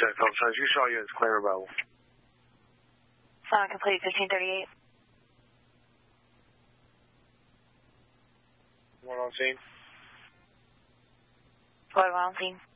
Phillips Sons. You saw units clear about. Sound complete, 1538. One on scene. What on scene?